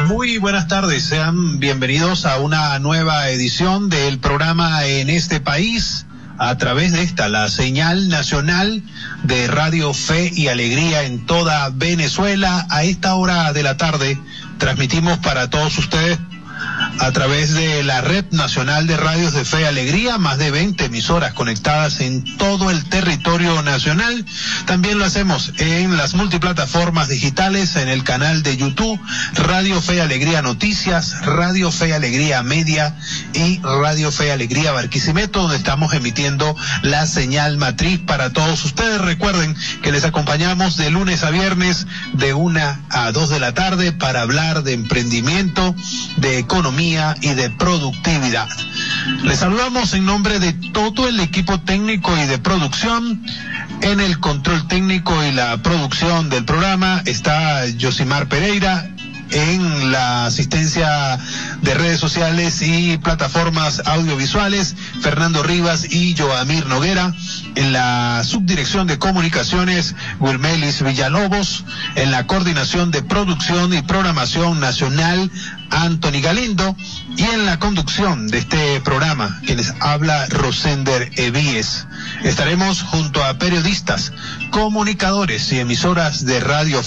Muy buenas tardes, sean bienvenidos a una nueva edición del programa En este País, a través de la señal nacional de Radio Fe y Alegría en toda Venezuela. A esta hora de la tarde transmitimos para todos ustedes a través de la Red Nacional de Radios de Fe y Alegría, más de 20 emisoras conectadas en todo el territorio nacional. También lo hacemos en las multiplataformas digitales, en el canal de YouTube, Radio Fe y Alegría Noticias, Radio Fe y Alegría Media y Radio Fe y Alegría Barquisimeto, donde estamos emitiendo la señal matriz para todos ustedes. Recuerden que les acompañamos de lunes a viernes de 1 a 2 de la tarde para hablar de emprendimiento, de economía y de productividad. Les saludamos en nombre de todo el equipo técnico y de producción. En el control técnico y la producción del programa está Yosimar Pereira. En la asistencia de redes sociales y plataformas audiovisuales, Fernando Rivas y Joamir Noguera. En la subdirección de comunicaciones, Wilmelis Villalobos. En la coordinación de producción y programación nacional, Anthony Galindo. Y en la conducción de este programa, que les habla, Rosender Evíes. Estaremos junto a periodistas, comunicadores y emisoras de radio